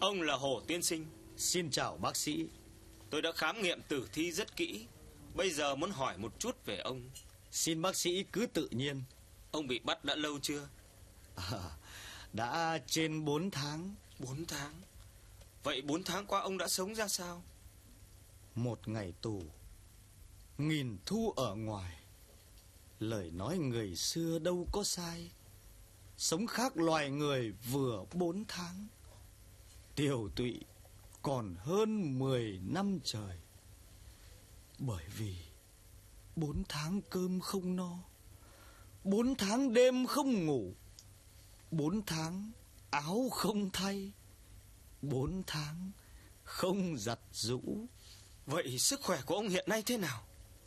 Ông là Hồ tiên sinh. Xin chào bác sĩ. Tôi đã khám nghiệm tử thi rất kỹ. Bây giờ muốn hỏi một chút về ông. Xin bác sĩ cứ tự nhiên. Ông bị bắt đã lâu chưa? Đã trên 4 tháng. 4 tháng? Vậy 4 tháng qua ông đã sống ra sao? 1 ngày tù, 1000 thu ở ngoài. Lời nói người xưa đâu có sai. Sống khác loài người vừa 4 tháng. Tiều tụy còn hơn 10 năm trời. Bởi vì 4 tháng cơm không no, 4 tháng đêm không ngủ, 4 tháng áo không thay, 4 tháng không giặt giũ. Vậy sức khỏe của ông hiện nay thế nào?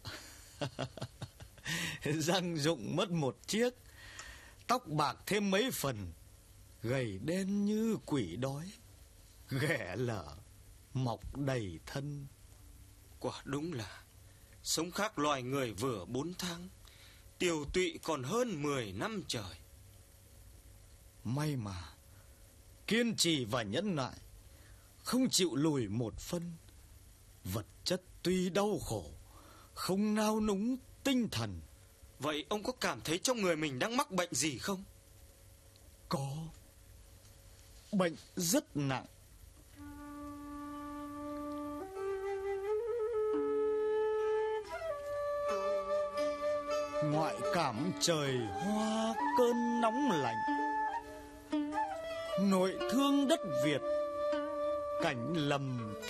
Răng rụng mất 1 chiếc, tóc bạc thêm mấy phần, gầy đen như quỷ đói, ghẻ lở mọc đầy thân. Quả đúng là sống khác loài người vừa 4 tháng, tiều tụy còn hơn 10 năm trời. May mà kiên trì và nhẫn nại, không chịu lùi một phân. Vật chất tuy đau khổ, không nao núng tinh thần. Vậy ông có cảm thấy trong người mình đang mắc bệnh gì không? Có. Bệnh rất nặng. Ngoại cảm trời hoa cơn nóng lạnh, nội thương đất Việt cảnh lầm